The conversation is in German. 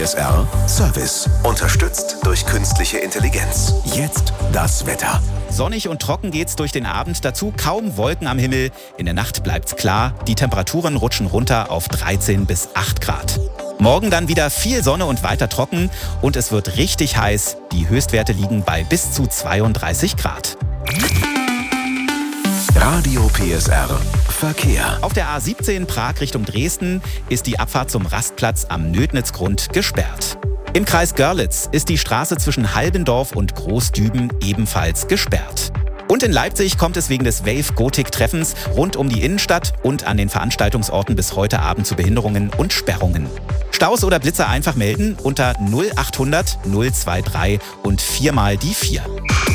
PSR Service. Unterstützt durch künstliche Intelligenz. Jetzt das Wetter. Sonnig und trocken geht's durch den Abend, dazu kaum Wolken am Himmel. In der Nacht bleibt's klar, die Temperaturen rutschen runter auf 13 bis 8 Grad. Morgen dann wieder viel Sonne und weiter trocken und es wird richtig heiß. Die Höchstwerte liegen bei bis zu 32 Grad. Radio PSR Verkehr. Auf der A17 Prag Richtung Dresden ist die Abfahrt zum Rastplatz am Nödnitzgrund gesperrt. Im Kreis Görlitz ist die Straße zwischen Halbendorf und Großdüben ebenfalls gesperrt. Und in Leipzig kommt es wegen des Wave-Gotik-Treffens rund um die Innenstadt und an den Veranstaltungsorten bis heute Abend zu Behinderungen und Sperrungen. Staus oder Blitzer einfach melden unter 0800 023 und 4 mal die 4.